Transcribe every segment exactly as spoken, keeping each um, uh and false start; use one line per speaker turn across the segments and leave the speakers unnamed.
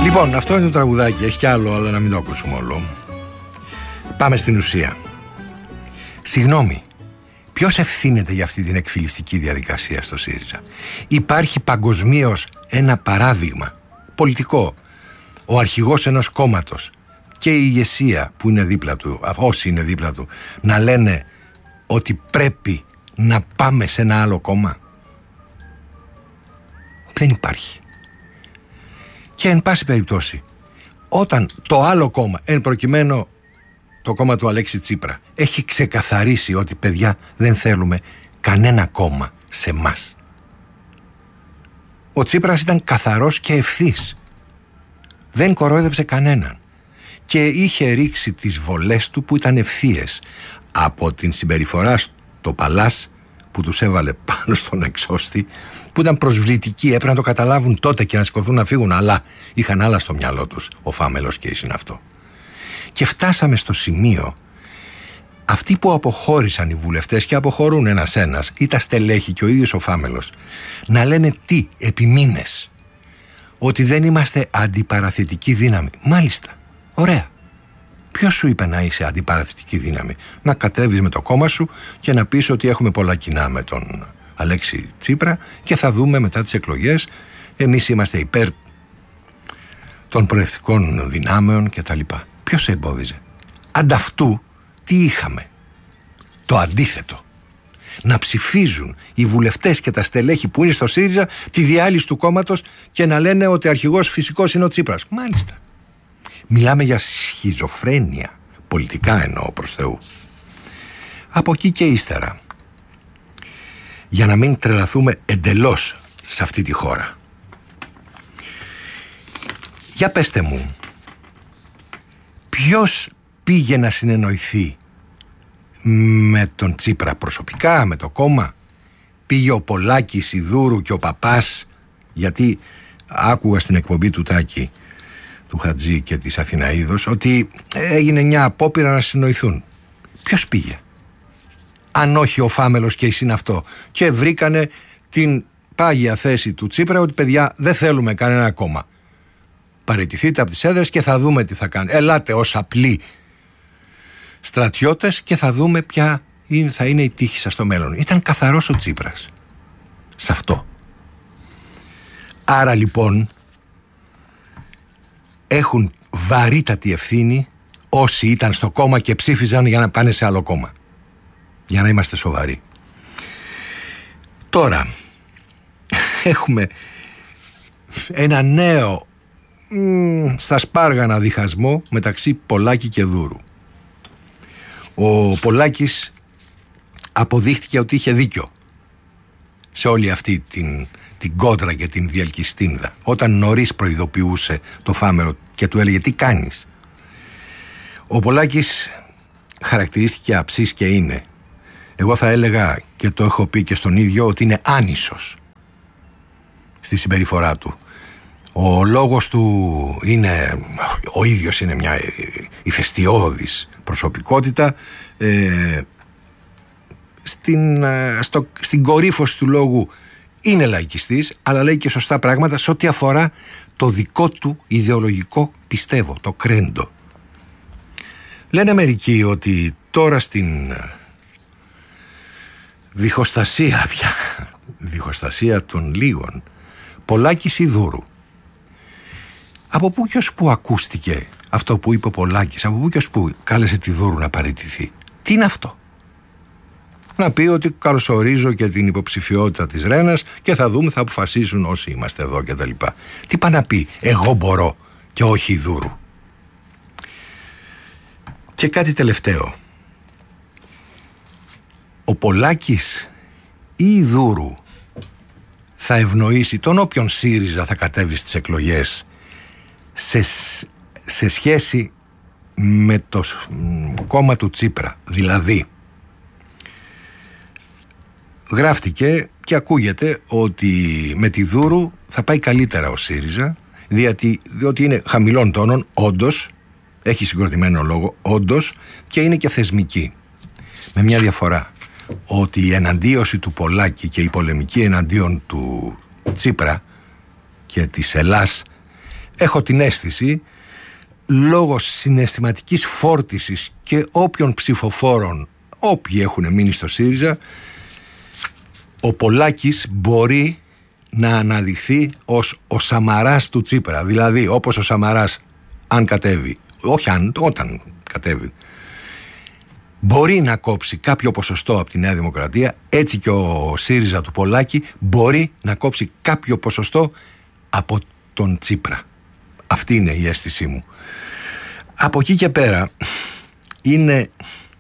Λοιπόν, αυτό είναι το τραγουδάκι. Έχει κι άλλο, αλλά να μην το ακούσουμε όλο. Πάμε στην ουσία. Συγγνώμη, ποιος ευθύνεται για αυτή την εκφυλιστική διαδικασία στο ΣΥΡΙΖΑ? Υπάρχει παγκοσμίως ένα παράδειγμα πολιτικό. Ο αρχηγός ενός κόμματος και η ηγεσία που είναι δίπλα του, όσοι είναι δίπλα του, να λένε ότι πρέπει να πάμε σε ένα άλλο κόμμα. Δεν υπάρχει. Και εν πάση περιπτώσει, όταν το άλλο κόμμα, εν προκειμένου το κόμμα του Αλέξη Τσίπρα, έχει ξεκαθαρίσει ότι παιδιά δεν θέλουμε κανένα κόμμα σε μας. Ο Τσίπρας ήταν καθαρός και ευθύς. Δεν κορόιδεψε κανέναν. Και είχε ρίξει τις βολές του που ήταν ευθείες. Από την συμπεριφορά στο Παλάς που τους έβαλε πάνω στον εξώστη, που ήταν προσβλητική, έπρεπε να το καταλάβουν τότε και να σηκωθούν να φύγουν, αλλά είχαν άλλα στο μυαλό τους, ο Φάμελος και η Συναυτό. Και φτάσαμε στο σημείο αυτοί που αποχώρησαν οι βουλευτές και αποχωρούν ένας-ένας, ή τα στελέχη και ο ίδιος ο Φάμελος, να λένε τι, επί μήνες, ότι δεν είμαστε αντιπαραθετική δύναμη. Μάλιστα, ωραία. Ποιος σου είπε να είσαι αντιπαραθετική δύναμη? Να κατέβεις με το κόμμα σου και να πεις ότι έχουμε πολλά κοινά με τον Αλέξη Τσίπρα και θα δούμε μετά τις εκλογές, εμείς είμαστε υπέρ των προοδευτικών δυνάμεων κτλ. Ποιος σε εμπόδιζε? Ανταυτού τι είχαμε? Το αντίθετο. Να ψηφίζουν οι βουλευτές και τα στελέχη που είναι στο ΣΥΡΙΖΑ τη διάλυση του κόμματος και να λένε ότι αρχηγός φυσικός είναι ο Τσίπρας. Μάλιστα. Μιλάμε για σχιζοφρένεια, πολιτικά εννοώ, προς Θεού. Από εκεί και ύστερα, για να μην τρελαθούμε εντελώς σε αυτή τη χώρα, για πέστε μου, ποιος πήγε να συνεννοηθεί με τον Τσίπρα προσωπικά, με το κόμμα? Πήγε ο Πολάκης, η Δούρου και ο Παπάς? Γιατί άκουγα στην εκπομπή του Τάκη, του Χατζή και της Αθηναίδος, ότι έγινε μια απόπειρα να συνοηθούν. Ποιος πήγε? Αν όχι ο Φάμελος και η Συναυτό, και βρήκανε την πάγια θέση του Τσίπρα ότι παιδιά δεν θέλουμε κανένα κόμμα. Παραιτηθείτε από τις έδρες και θα δούμε τι θα κάνει. Ελάτε ως απλοί στρατιώτες και θα δούμε ποια είναι, θα είναι η τύχη σας στο μέλλον. Ήταν καθαρός ο Τσίπρας σε αυτό. Άρα λοιπόν έχουν βαρύτατη ευθύνη όσοι ήταν στο κόμμα και ψήφιζαν για να πάνε σε άλλο κόμμα. Για να είμαστε σοβαροί. Τώρα έχουμε ένα νέο μ, στα σπάργανα διχασμό μεταξύ Πολάκη και Δούρου. Ο Πολάκης αποδείχτηκε ότι είχε δίκιο σε όλη αυτή την, την κόντρα και την διαλκυστίνδα, όταν νωρίς προειδοποιούσε το Φάμελο και του έλεγε τι κάνεις. Ο Πολάκης χαρακτηρίστηκε αψής και είναι, εγώ θα έλεγα και το έχω πει και στον ίδιο, ότι είναι άνισος στη συμπεριφορά του. Ο λόγος του είναι, ο ίδιος είναι μια ηφαιστειώδης προσωπικότητα, ε, στην, στο, στην κορύφωση του λόγου είναι λαϊκιστής, αλλά λέει και σωστά πράγματα σε ό,τι αφορά το δικό του ιδεολογικό πιστεύω, το κρέντο. Λένε μερικοί ότι τώρα στην διχοστασία πια, διχοστασία των λίγων, Πολάκης ή Δούρου. Από πού και ως πού ακούστηκε αυτό που είπε ο Πολάκης, από πού και ως πού κάλεσε τη Δούρου να παραιτηθεί? Τι είναι αυτό? Να πει ότι καλωσορίζω και την υποψηφιότητα της Ρένας και θα δούμε, θα αποφασίσουν όσοι είμαστε εδώ και τα λοιπά. Τι πάει να πει εγώ μπορώ και όχι η Δούρου? Και κάτι τελευταίο. Ο Πολάκης ή η Δούρου θα ευνοήσει τον όποιον ΣΥΡΙΖΑ θα κατέβει στις εκλογές σε, σε σχέση με το κόμμα του Τσίπρα? Δηλαδή γράφτηκε και ακούγεται ότι με τη Δούρου θα πάει καλύτερα ο ΣΥΡΙΖΑ, διότι, διότι είναι χαμηλών τόνων, όντως, έχει συγκροτημένο λόγο, όντως, και είναι και θεσμική. Με μια διαφορά, ότι η εναντίωση του Πολάκη και η πολεμική εναντίον του Τσίπρα και της Ελλάς έχω την αίσθηση, λόγω συναισθηματικής φόρτισης και όποιων ψηφοφόρων, όποιοι έχουν μείνει στο ΣΥΡΙΖΑ, ο Πολάκης μπορεί να αναδειχθεί ως ο Σαμαράς του Τσίπρα. Δηλαδή όπως ο Σαμαράς, αν κατέβει, όχι αν, όταν κατέβει, μπορεί να κόψει κάποιο ποσοστό από τη Νέα Δημοκρατία, έτσι και ο ΣΥΡΙΖΑ του Πολάκη μπορεί να κόψει κάποιο ποσοστό από τον Τσίπρα. Αυτή είναι η αίσθησή μου. Από εκεί και πέρα είναι,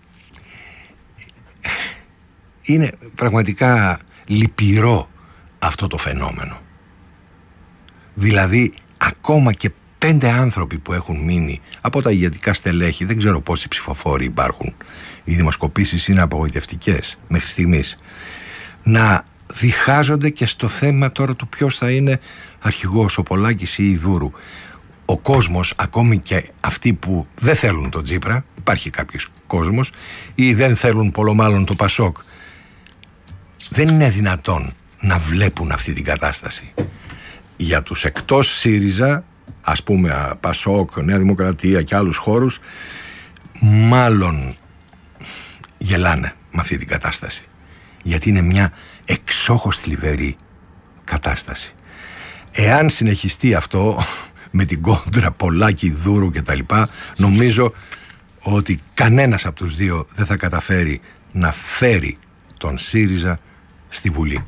είναι πραγματικά λυπηρό αυτό το φαινόμενο. Δηλαδή ακόμα και πέντε άνθρωποι που έχουν μείνει από τα ηγετικά στελέχη, δεν ξέρω πόσοι ψηφοφόροι υπάρχουν, οι δημοσκοπήσεις είναι απογοητευτικές μέχρι στιγμής, να διχάζονται και στο θέμα τώρα του ποιος θα είναι αρχηγός, ο Πολάκης ή η Δούρου. Ο κόσμος, ακόμη και αυτοί που δεν θέλουν τον Τσίπρα, υπάρχει κάποιος κόσμος, ή δεν θέλουν πολλομάλλον το Πασόκ, δεν είναι δυνατόν να βλέπουν αυτή την κατάσταση. Για τους εκτός ΣΥΡΙΖΑ, ας πούμε Πασόκ, Νέα Δημοκρατία και άλλους χώρους, μάλλον γελάνε με αυτή την κατάσταση, γιατί είναι μια εξόχως θλιβερή κατάσταση. Εάν συνεχιστεί αυτό με την κόντρα Πολάκη, Δούρου και τα λοιπά, νομίζω ότι κανένας από τους δύο δεν θα καταφέρει να φέρει τον ΣΥΡΙΖΑ στη Βουλή.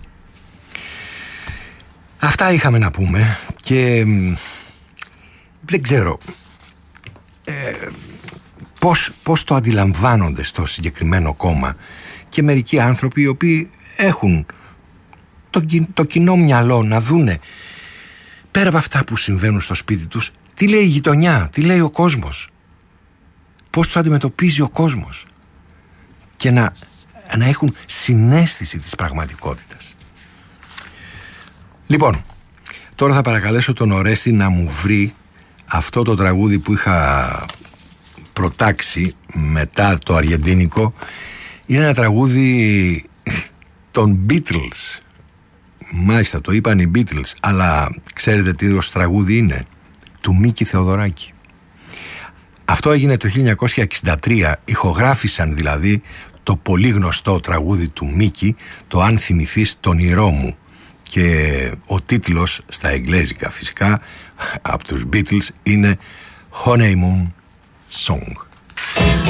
Αυτά είχαμε να πούμε και δεν ξέρω ε, πώς, πώς το αντιλαμβάνονται στο συγκεκριμένο κόμμα και μερικοί άνθρωποι οι οποίοι έχουν το, το κοινό μυαλό να δούνε πέρα από αυτά που συμβαίνουν στο σπίτι τους, τι λέει η γειτονιά, τι λέει ο κόσμος, πώς το αντιμετωπίζει ο κόσμος, και να, να έχουν συναίσθηση της πραγματικότητας. Λοιπόν, τώρα θα παρακαλέσω τον Ορέστη να μου βρει αυτό το τραγούδι που είχα προτάξει μετά το αργεντίνικο. Είναι ένα τραγούδι των Beatles. Μάλιστα, το είπαν οι Beatles, αλλά ξέρετε τι ως τραγούδι είναι? Του Μίκη Θεοδωράκη. Αυτό έγινε το χίλια εννιακόσια εξήντα τρία, ηχογράφησαν δηλαδή το πολύ γνωστό τραγούδι του Μίκη, το «Αν θυμηθείς τον ήρω μου», και ο τίτλος στα εγγλέζικα φυσικά από τους Beatles είναι Honeymoon Song.